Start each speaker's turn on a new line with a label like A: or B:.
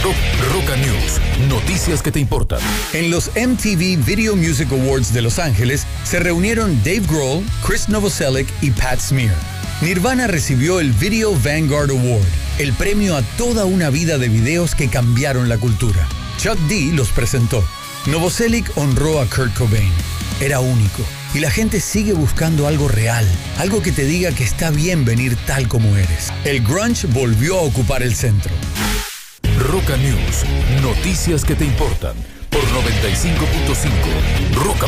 A: Roca News, noticias que te importan.
B: En los MTV Video Music Awards de Los Ángeles se reunieron Dave Grohl, Chris Novoselic y Pat Smear. Nirvana recibió el Video Vanguard Award, el premio a toda una vida de videos que cambiaron la cultura. Chuck D los presentó. Novoselic honró a Kurt Cobain. Era único. Y la gente sigue buscando algo real, algo que te diga que está bien venir tal como eres. El grunge volvió a ocupar el centro.
A: Roca News, noticias que te importan por 95.5 Roca.